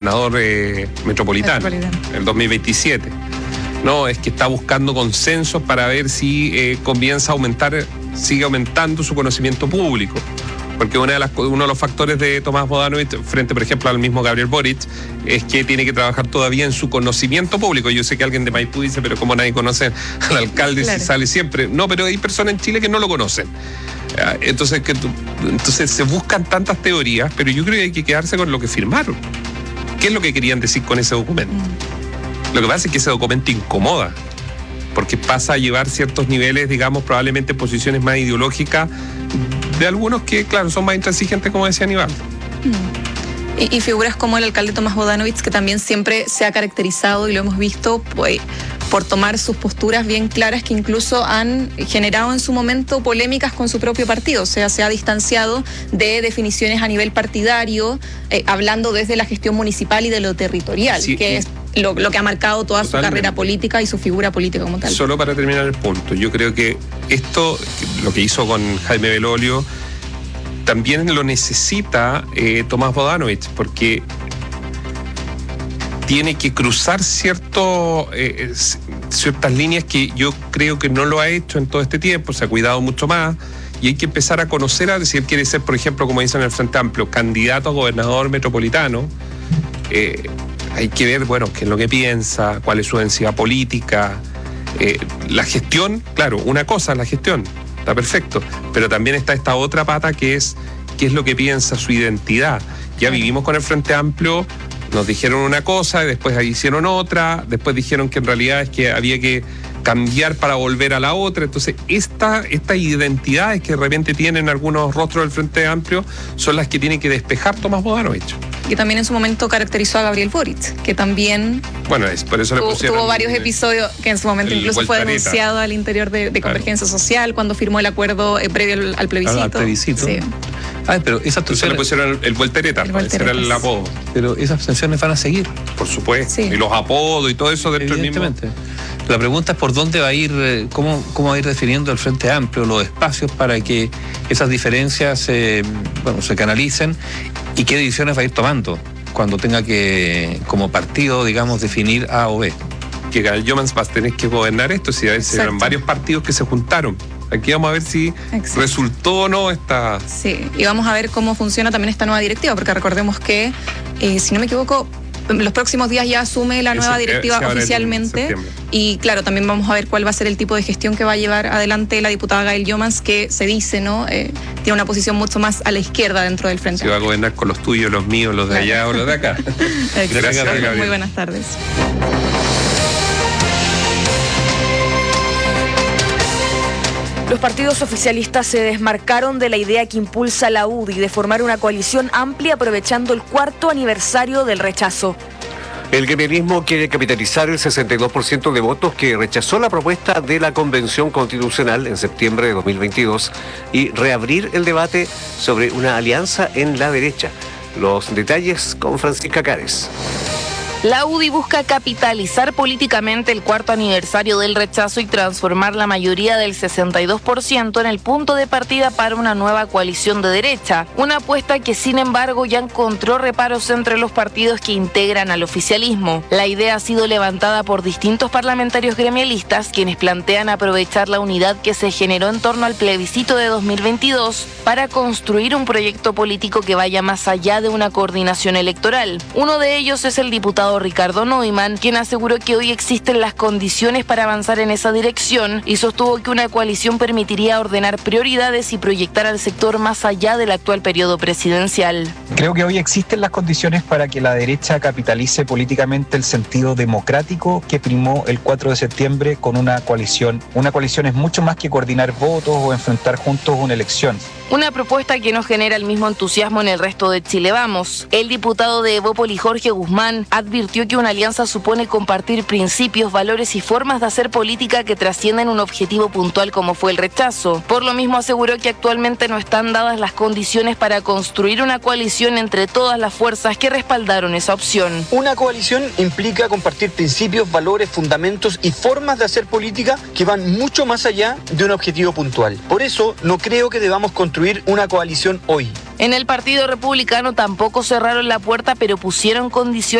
gobernador metropolitano, el 2027. No, es que está buscando consensos para ver si comienza a aumentar, sigue aumentando su conocimiento público. Porque uno de los factores de Tomás Bodanovich frente, por ejemplo, al mismo Gabriel Boric, es que tiene que trabajar todavía en su conocimiento público. Yo sé que alguien de Maipú dice, pero como nadie conoce al alcalde, claro, si sale siempre. No, pero hay personas en Chile que no lo conocen. Entonces se buscan tantas teorías, pero yo creo que hay que quedarse con lo que firmaron. ¿Qué es lo que querían decir con ese documento? Lo que pasa es que ese documento incomoda, porque pasa a llevar ciertos niveles, digamos, probablemente posiciones más ideológicas de algunos que, claro, son más intransigentes, como decía Aníbal. Y figuras como el alcalde Tomás Bodanovich, que también siempre se ha caracterizado, y lo hemos visto, pues, por tomar sus posturas bien claras, que incluso han generado en su momento polémicas con su propio partido. O sea, se ha distanciado de definiciones a nivel partidario, hablando desde la gestión municipal y de lo territorial, sí, que es lo que ha marcado toda su carrera política y su figura política como tal. Solo para terminar el punto, yo creo que esto, lo que hizo con Jaime Belolio, también lo necesita Tomás Bodanovich, porque tiene que cruzar ciertas líneas que yo creo que no lo ha hecho en todo este tiempo, se ha cuidado mucho más, y hay que empezar a conocer, si él quiere ser, por ejemplo, como dicen en el Frente Amplio, candidato a gobernador metropolitano, hay que ver, bueno, qué es lo que piensa, cuál es su densidad política, la gestión, claro, una cosa es la gestión, está perfecto, pero también está esta otra pata que es qué es lo que piensa, su identidad. Ya vivimos con el Frente Amplio, nos dijeron una cosa, y después hicieron otra, después dijeron que en realidad es que había que cambiar para volver a la otra. Entonces, estas identidades que de repente tienen algunos rostros del Frente Amplio son las que tiene que despejar Tomás Bodanovich. Que también en su momento caracterizó a Gabriel Boric, que también por eso le pusieron, tuvo varios episodios que en su momento incluso fue denunciado al interior de Convergencia Social cuando firmó el acuerdo previo al plebiscito. Al plebiscito. Sí. Pero esas entonces le pusieron el voltereta, ese era el apodo. Pero esas abstenciones van a seguir. Por supuesto. Sí. Y los apodos y todo eso dentro del mismo. La pregunta es por dónde va a ir, cómo va a ir definiendo el Frente Amplio los espacios para que esas diferencias se canalicen y qué decisiones va a ir tomando cuando tenga que, como partido, digamos, definir A o B. Que Gael Jomans va a tener que gobernar esto, si eran varios partidos que se juntaron. Aquí vamos a ver si resultó o no esta... Sí, y vamos a ver cómo funciona también esta nueva directiva, porque recordemos que, si no me equivoco, los próximos días ya asume la nueva directiva oficialmente, y claro, también vamos a ver cuál va a ser el tipo de gestión que va a llevar adelante la diputada Gael Jomans, que se dice, ¿no? Tiene una posición mucho más a la izquierda dentro del Frente. Si va a gobernar con los tuyos, los míos, los de allá o los de acá. Gracias, Gabriel. Muy buenas tardes. Los partidos oficialistas se desmarcaron de la idea que impulsa la UDI de formar una coalición amplia aprovechando el 4º aniversario del rechazo. El gremialismo quiere capitalizar el 62% de votos que rechazó la propuesta de la Convención Constitucional en septiembre de 2022 y reabrir el debate sobre una alianza en la derecha. Los detalles con Francisca Cares. La UDI busca capitalizar políticamente el 4º aniversario del rechazo y transformar la mayoría del 62% en el punto de partida para una nueva coalición de derecha. Una apuesta que, sin embargo, ya encontró reparos entre los partidos que integran al oficialismo. La idea ha sido levantada por distintos parlamentarios gremialistas, quienes plantean aprovechar la unidad que se generó en torno al plebiscito de 2022 para construir un proyecto político que vaya más allá de una coordinación electoral. Uno de ellos es el diputado Ricardo Neumann, quien aseguró que hoy existen las condiciones para avanzar en esa dirección y sostuvo que una coalición permitiría ordenar prioridades y proyectar al sector más allá del actual periodo presidencial. Creo que hoy existen las condiciones para que la derecha capitalice políticamente el sentido democrático que primó el 4 de septiembre con una coalición. Una coalición es mucho más que coordinar votos o enfrentar juntos una elección. Una propuesta que no genera el mismo entusiasmo en el resto de Chile Vamos. El diputado de Evópoli, Jorge Guzmán, advirtió que una alianza supone compartir principios, valores y formas de hacer política que trascienden un objetivo puntual como fue el rechazo. Por lo mismo aseguró que actualmente no están dadas las condiciones para construir una coalición entre todas las fuerzas que respaldaron esa opción. Una coalición implica compartir principios, valores, fundamentos y formas de hacer política que van mucho más allá de un objetivo puntual. Por eso no creo que debamos construir una coalición hoy. En el Partido Republicano tampoco cerraron la puerta, pero pusieron condiciones